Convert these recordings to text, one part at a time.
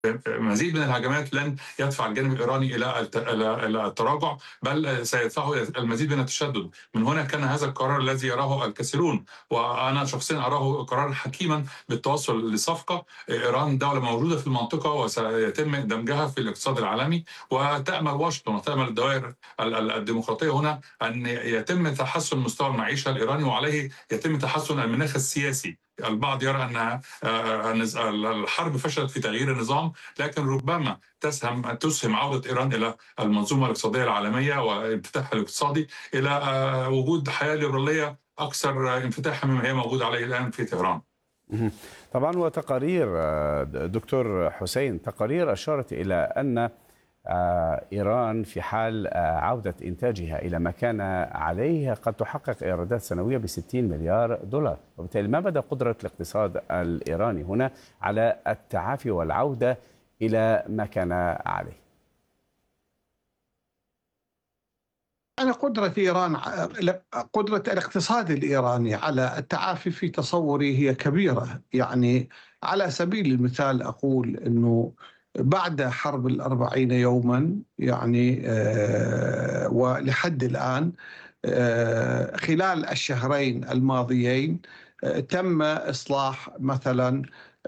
مزيد من الهجمات لن يدفع الجانب الإيراني إلى التراجع، بل سيدفعه إلى المزيد من التشدد. من هنا كان هذا القرار الذي يراه الكثيرون، وأنا شخصيا أراه قرارا حكيما بالتوصل لصفقة. إيران دولة موجودة في المنطقة وسيتم دمجها في الاقتصاد العالمي، وتأمل واشنطن وتأمل الدوائر الديمقراطية هنا أن يتم تحسن مستوى المعيشة الإيراني، وعليه يتم تحسن المناخ السياسي. البعض يرى أن الحرب فشلت في تغيير النظام، لكن ربما تسهم عودة إيران إلى المنظومة الاقتصادية العالمية وانفتاحها الاقتصادي إلى وجود حياة ليبرالية أكثر انفتاحا مما هي موجودة عليه الآن في طهران. طبعا، وتقارير دكتور حسين، تقارير أشارت إلى أن إيران في حال عودة إنتاجها إلى ما كان عليه قد تحقق إيرادات سنوية ب60 مليار دولار، وبالتالي ما مدى قدرة الاقتصاد الإيراني هنا على التعافي والعودة إلى ما كان عليه؟ أنا قدرة الاقتصاد الإيراني على التعافي في تصوري هي كبيرة. يعني على سبيل المثال أقول أنه بعد حرب 40 يوما، يعني ولحد الآن، خلال الشهرين الماضيين تم إصلاح مثلا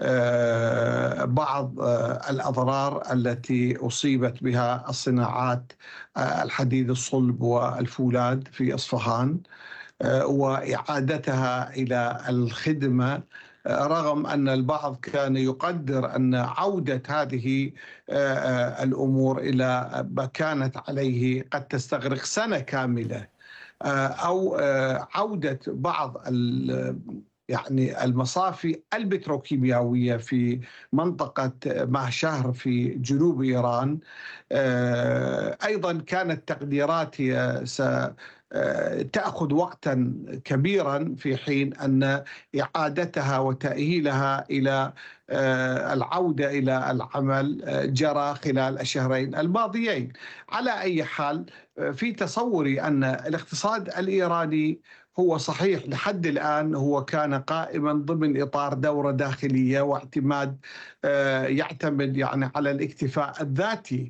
بعض الأضرار التي أصيبت بها الصناعات الحديد الصلب والفولاذ في أصفهان، وإعادتها إلى الخدمة، رغم أن البعض كان يقدر أن عودة هذه الأمور إلى ما كانت عليه قد تستغرق سنة كاملة، أو عودة بعض يعني المصافي البتروكيماوية في منطقة ماشهر في جنوب إيران. أيضا كانت تقديرات تأخذ وقتا كبيرا، في حين أن إعادتها وتأهيلها إلى العودة إلى العمل جرى خلال الشهرين الماضيين. على أي حال، في تصوري أن الاقتصاد الإيراني هو صحيح لحد الآن هو كان قائما ضمن إطار دورة داخلية واعتماد يعتمد يعني على الاكتفاء الذاتي،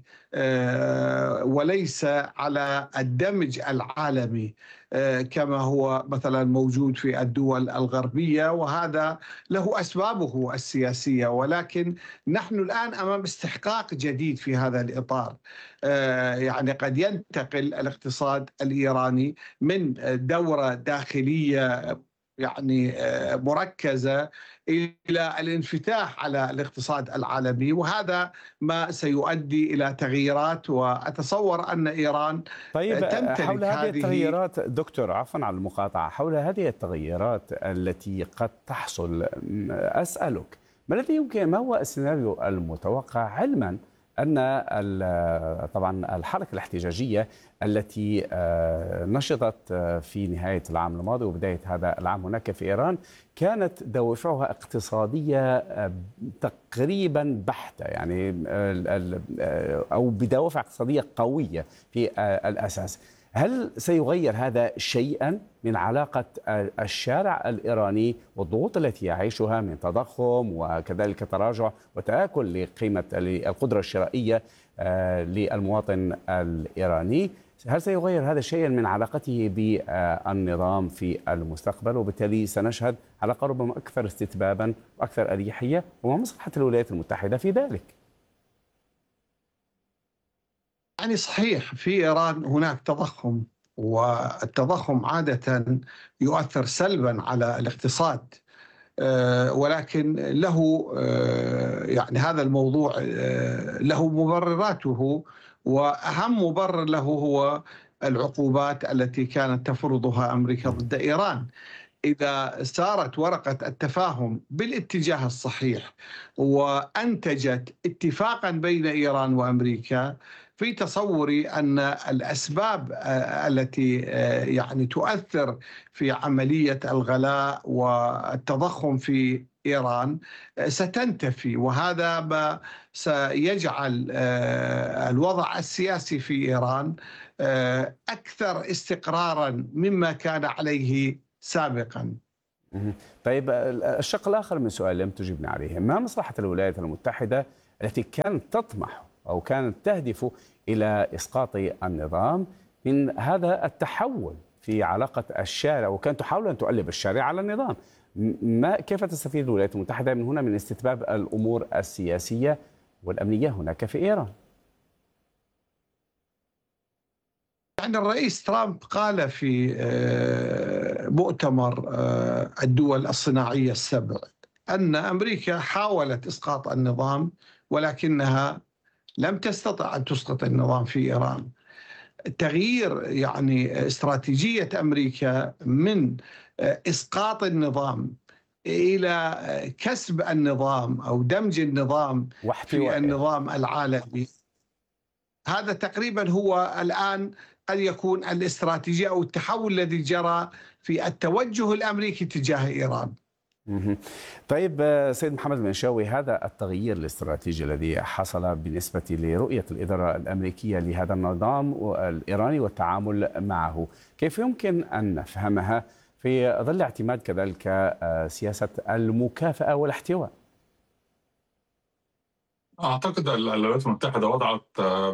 وليس على الدمج العالمي كما هو مثلا موجود في الدول الغربية، وهذا له أسبابه السياسية. ولكن نحن الآن أمام استحقاق جديد في هذا الإطار. يعني قد ينتقل الاقتصاد الإيراني من دورة داخلية يعني مركزة إلى الانفتاح على الاقتصاد العالمي، وهذا ما سيؤدي إلى تغييرات. وأتصور أن إيران طيب، تمتلك حول هذه هذه التغييرات دكتور، عفوا على المقاطعة، حول هذه التغييرات التي قد تحصل، أسألك ما هو السيناريو المتوقع، علما أن طبعا الحركة الاحتجاجية التي نشطت في نهاية العام الماضي وبداية هذا العام هناك في إيران كانت دوافعها اقتصادية تقريبا بحتة، يعني أو بدوافع اقتصادية قوية في الأساس. هل سيغير هذا شيئا من علاقة الشارع الإيراني والضغوط التي يعيشها من تضخم وكذلك تراجع وتآكل لقيمة القدرة الشرائية للمواطن الإيراني؟ هل سيغير هذا شيئا من علاقته بالنظام في المستقبل، وبالتالي سنشهد علاقة ربما أكثر استتبابا وأكثر أريحية؟ وما مصلحة الولايات المتحدة في ذلك؟ يعني صحيح في إيران هناك تضخم، والتضخم عادة يؤثر سلبا على الاقتصاد، ولكن له يعني هذا الموضوع له مبرراته، وأهم مبرر له هو العقوبات التي كانت تفرضها أمريكا ضد إيران. إذا سارت ورقة التفاهم بالاتجاه الصحيح وأنتجت اتفاقا بين إيران وأمريكا، في تصوري أن الأسباب التي يعني تؤثر في عملية الغلاء والتضخم في إيران ستنتفي، وهذا ما سيجعل الوضع السياسي في إيران أكثر استقرارا مما كان عليه سابقا. طيب، الشق الآخر من سؤال لم تجبني عليه، ما مصلحة الولايات المتحدة التي كانت تطمح أو كانت تهدف إلى إسقاط النظام من هذا التحول في علاقة الشارع، وكانت تحاول أن تؤلب الشارع على النظام. كيف تستفيد الولايات المتحدة من هنا من استتباب الأمور السياسية والأمنية هناك في إيران؟ يعني الرئيس ترامب قال في مؤتمر الدول الصناعية السبع أن أمريكا حاولت إسقاط النظام ولكنها لم تستطع أن تسقط النظام في إيران. تغيير يعني استراتيجية أمريكا من إسقاط النظام إلى كسب النظام أو دمج النظام في النظام العالمي، هذا تقريبا هو الآن قد يكون الاستراتيجية أو التحول الذي جرى في التوجه الأمريكي تجاه إيران. طيب سيد محمد المنشاوي، هذا التغيير الاستراتيجي الذي حصل بالنسبة لرؤية الإدارة الأمريكية لهذا النظام الإيراني والتعامل معه، كيف يمكن أن نفهمها في ظل اعتماد كذلك سياسة المكافأة والاحتواء؟ أعتقد الولايات المتحدة وضعت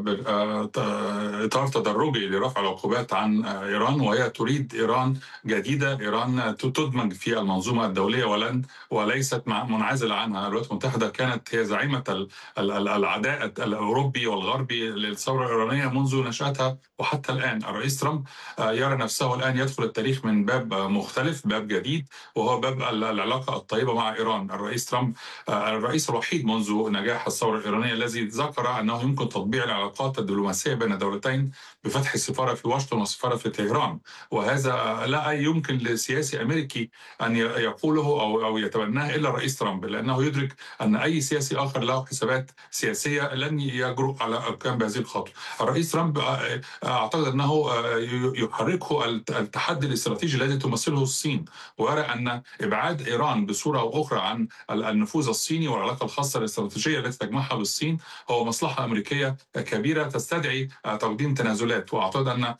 إطار تدرجي لرفع العقوبات عن إيران، وهي تريد إيران جديدة، إيران تدمج في المنظومة الدولية وليست منعزلة عنها. الولايات المتحدة كانت هي زعيمة العداء الأوروبي والغربي للثورة الإيرانية منذ نشأتها وحتى الآن. الرئيس ترامب يرى نفسه الآن يدخل التاريخ من باب مختلف، باب جديد، وهو باب العلاقة الطيبة مع إيران. الرئيس ترامب الرئيس الوحيد منذ نجاح الثورة الإيرانية الذي ذكر أنه يمكن تطبيع العلاقات الدبلوماسية بين الدولتين بفتح السفارة في واشنطن والسفارة في طهران، وهذا لا يمكن لسياسي أمريكي أن يقوله أو يتبناه إلا الرئيس ترامب، لأنه يدرك أن أي سياسي آخر له حسابات سياسية لن يجرؤ على القيام بهذه الخطوة. الرئيس ترامب أعتقد أنه يحركه التحدي الاستراتيجي الذي تمثله الصين، ويرى أن إبعاد إيران بصورة أو أخرى عن النفوذ الصيني والعلاقة الخاصة الاستراتيجية التي تجمعها بالصين هو مصلحة أمريكية كبيرة تستدعي تقديم تنازلات. وأعتقد أن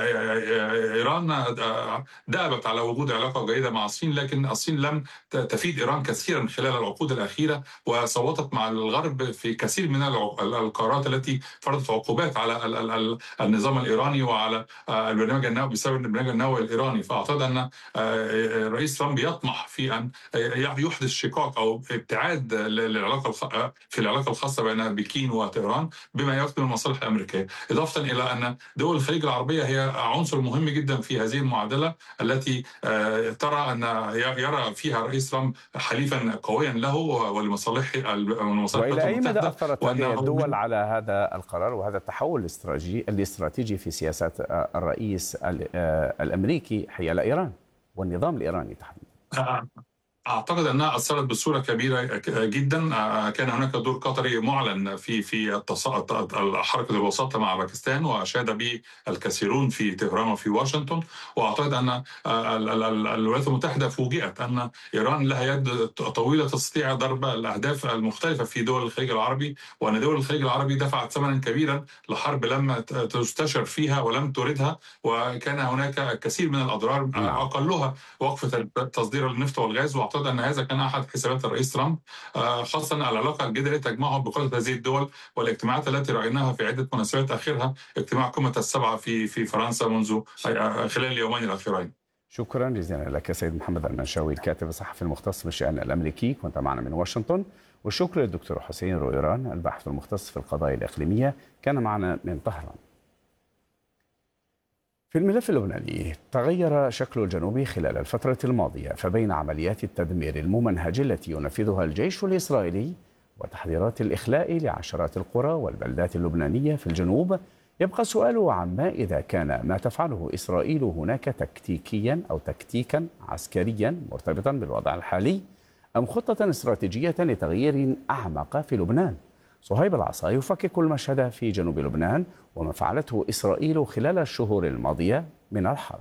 إيران دأبت على وجود علاقة جيدة مع الصين، لكن الصين لم تفيد إيران كثيرا خلال العقود الأخيرة، وصوتت مع الغرب في كثير من القرارات التي فرضت عقوبات على النظام الإيراني وعلى البرنامج النووي بسبب البرنامج النووي الإيراني. فأعتقد أن الرئيس ترامب يطمح في أن يحدث شقاق أو ابتعاد في العلاقة الخاصة بين بكين وطهران بما يخدم المصالح الأمريكية، إضافة إلى أن دول الخليج العربية هي عنصر مهم جدا في هذه المعادلة التي ترى أن يرى فيها الرئيس ترامب حليفا قويا له ولمصالحه. وإلى أي مدى أثرت هذه الدول على هذا القرار وهذا التحول الاستراتيجي في سياسات الرئيس الأمريكي حيال إيران والنظام الإيراني تحديدا؟ أعتقد أنها أثرت بصورة كبيرة جدا. كان هناك دور قطري معلن في حركة الوساطة مع باكستان، وأشاد به الكثيرون في طهران وفي واشنطن. وأعتقد أن الولايات المتحدة فوجئت أن إيران لها يد طويلة تستطيع ضرب الأهداف المختلفة في دول الخليج العربي، وأن دول الخليج العربي دفعت ثمنا كبيرا لحرب لم تستشر فيها ولم تردها، وكان هناك كثير من الأضرار أقلها وقف تصدير النفط والغاز. أعتقد أن هذا كان أحد حسابات الرئيس ترامب، خاصة العلاقة الجيدة التي تجمعه بقادة هذه الدول والاجتماعات التي رأيناها في عدة مناسبات، آخرها اجتماع قمة السبعة في فرنسا منذ خلال اليومين الأخيرين. شكرا جزيلا لك سيد محمد المنشاوي الكاتب الصحفي المختص بالشأن الأمريكي، كنت معنا من واشنطن. والشكر للدكتور حسين رويران الباحث المختص في القضايا الإقليمية، كان معنا من طهران. في الملف اللبناني تغير شكل الجنوب خلال الفترة الماضية، فبين عمليات التدمير الممنهج التي ينفذها الجيش الإسرائيلي وتحذيرات الإخلاء لعشرات القرى والبلدات اللبنانية في الجنوب، يبقى السؤال عما إذا كان ما تفعله إسرائيل هناك تكتيكا عسكريا مرتبطا بالوضع الحالي، أم خطة استراتيجية لتغيير أعمق في لبنان. صهيب العصا يفكك المشهد في جنوب لبنان وما فعلته إسرائيل خلال الشهور الماضية من الحرب.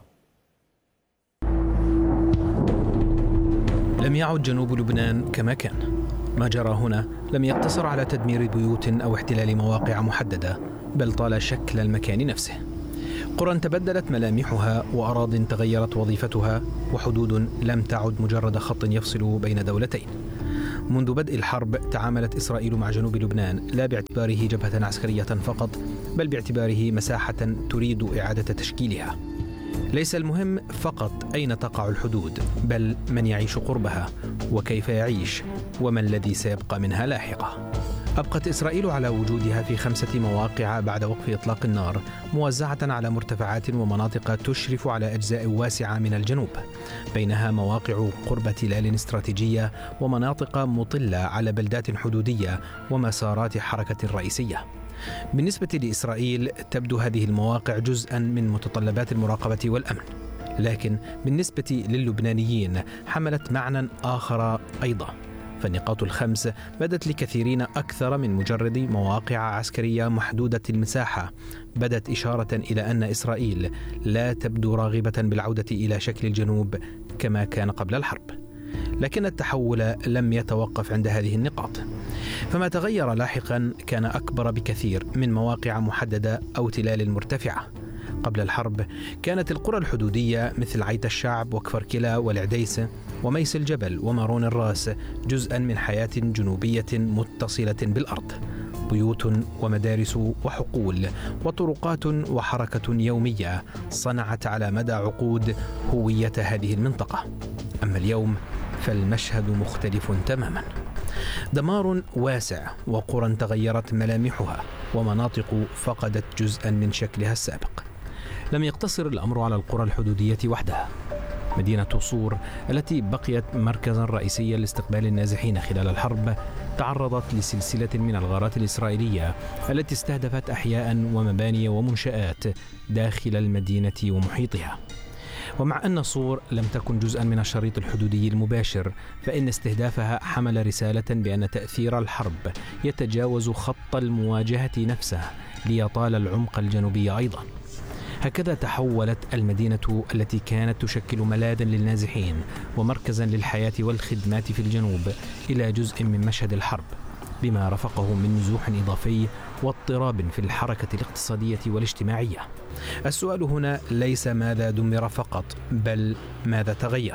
لم يعد جنوب لبنان كما كان. ما جرى هنا لم يقتصر على تدمير بيوت أو احتلال مواقع محددة، بل طال شكل المكان نفسه. قرى تبدلت ملامحها، وأراضٍ تغيرت وظيفتها، وحدود لم تعد مجرد خط يفصل بين دولتين. منذ بدء الحرب تعاملت إسرائيل مع جنوب لبنان لا باعتباره جبهة عسكرية فقط، بل باعتباره مساحة تريد إعادة تشكيلها. ليس المهم فقط أين تقع الحدود، بل من يعيش قربها وكيف يعيش وما الذي سيبقى منها لاحقا. أبقت إسرائيل على وجودها في 5 مواقع بعد وقف إطلاق النار، موزعة على مرتفعات ومناطق تشرف على أجزاء واسعة من الجنوب، بينها مواقع قرب تلال استراتيجية ومناطق مطلة على بلدات حدودية ومسارات حركة رئيسية. بالنسبة لإسرائيل تبدو هذه المواقع جزءا من متطلبات المراقبة والأمن، لكن بالنسبة للبنانيين حملت معنى آخر أيضا. فالنقاط ال5 بدت لكثيرين أكثر من مجرد مواقع عسكرية محدودة المساحة، بدت إشارة إلى أن إسرائيل لا تبدو راغبة بالعودة إلى شكل الجنوب كما كان قبل الحرب. لكن التحول لم يتوقف عند هذه النقاط، فما تغير لاحقا كان أكبر بكثير من مواقع محددة أو تلال مرتفعة. قبل الحرب كانت القرى الحدودية مثل عيت الشعب وكفر كلا والعديس وميس الجبل ومارون الراس جزءا من حياة جنوبية متصلة بالأرض، بيوت ومدارس وحقول وطرقات وحركة يومية صنعت على مدى عقود هوية هذه المنطقة. أما اليوم فالمشهد مختلف تماما، دمار واسع وقرى تغيرت ملامحها ومناطق فقدت جزءا من شكلها السابق. لم يقتصر الأمر على القرى الحدودية وحدها. مدينة صور التي بقيت مركزا رئيسيا لاستقبال النازحين خلال الحرب تعرضت لسلسلة من الغارات الإسرائيلية التي استهدفت أحياء ومباني ومنشآت داخل المدينة ومحيطها. ومع أن صور لم تكن جزءا من الشريط الحدودي المباشر، فإن استهدافها حمل رسالة بأن تأثير الحرب يتجاوز خط المواجهة نفسه ليطال العمق الجنوبي أيضا. هكذا تحولت المدينة التي كانت تشكل ملاذا للنازحين ومركزا للحياة والخدمات في الجنوب إلى جزء من مشهد الحرب، بما رافقه من نزوح إضافي واضطراب في الحركة الاقتصادية والاجتماعية. السؤال هنا ليس ماذا دمر فقط، بل ماذا تغير.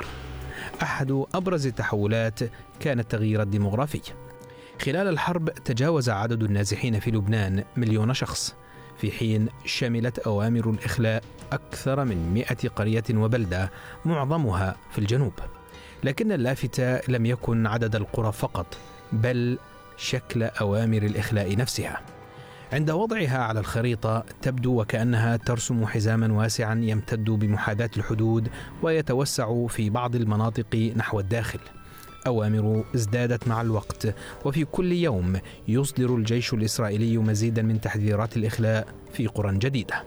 أحد أبرز التحولات كان التغيير الديمغرافي. خلال الحرب تجاوز عدد النازحين في لبنان 1,000,000 شخص، في حين شملت أوامر الإخلاء أكثر من 100 قرية وبلدة معظمها في الجنوب. لكن اللافت لم يكن عدد القرى فقط، بل شكل أوامر الإخلاء نفسها. عند وضعها على الخريطة تبدو وكأنها ترسم حزاما واسعا يمتد بمحاذاة الحدود ويتوسع في بعض المناطق نحو الداخل. أوامر ازدادت مع الوقت، وفي كل يوم يصدر الجيش الإسرائيلي مزيدا من تحذيرات الإخلاء في قرى جديدة.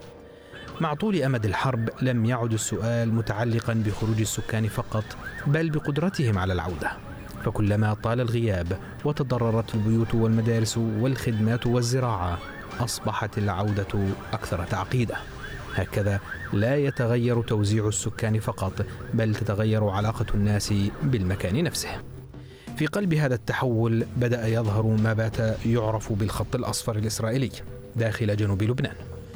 مع طول أمد الحرب لم يعد السؤال متعلقا بخروج السكان فقط، بل بقدرتهم على العودة. فكلما طال الغياب وتضررت البيوت والمدارس والخدمات والزراعة، أصبحت العودة أكثر تعقيدا. هكذا لا يتغير توزيع السكان فقط، بل تتغير علاقة الناس بالمكان نفسه. في قلب هذا التحول بدأ يظهر ما بات يعرف بالخط الأصفر الإسرائيلي داخل جنوب لبنان،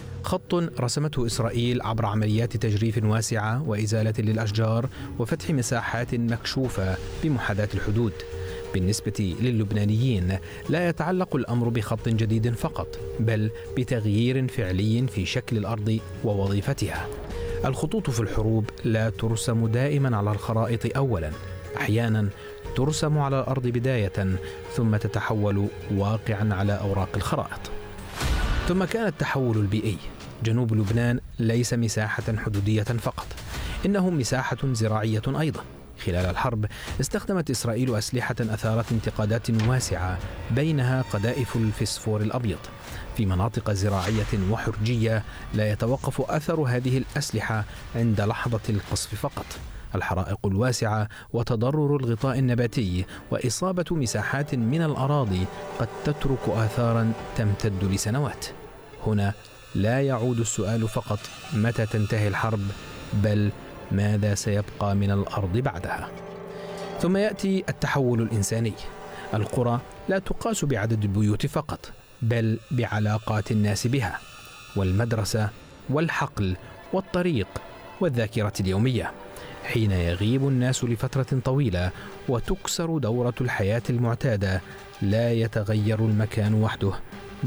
خط رسمته إسرائيل عبر عمليات تجريف واسعة وإزالة للأشجار وفتح مساحات مكشوفة بمحاذاة الحدود. بالنسبة للبنانيين لا يتعلق الأمر بخط جديد فقط، بل بتغيير فعلي في شكل الأرض ووظيفتها. الخطوط في الحروب لا ترسم دائما على الخرائط أولا، أحيانا ترسم على الأرض بداية، ثم تتحول واقعا على أوراق الخرائط. ثم كان التحول البيئي. جنوب لبنان ليس مساحة حدودية فقط، إنه مساحة زراعية أيضا. خلال الحرب استخدمت إسرائيل أسلحة أثارت انتقادات واسعة، بينها قذائف الفسفور الأبيض. في مناطق زراعية وحرجية لا يتوقف أثر هذه الأسلحة عند لحظة القصف فقط. الحرائق الواسعة وتضرر الغطاء النباتي وإصابة مساحات من الأراضي قد تترك آثارا تمتد لسنوات. هنا لا يعود السؤال فقط متى تنتهي الحرب، بل ماذا سيبقى من الأرض بعدها. ثم يأتي التحول الإنساني. القرى لا تقاس بعدد البيوت فقط، بل بعلاقات الناس بها، والمدرسة والحقل والطريق والذاكرة اليومية. حين يغيب الناس لفترة طويلة وتكسر دورة الحياة المعتادة، لا يتغير المكان وحده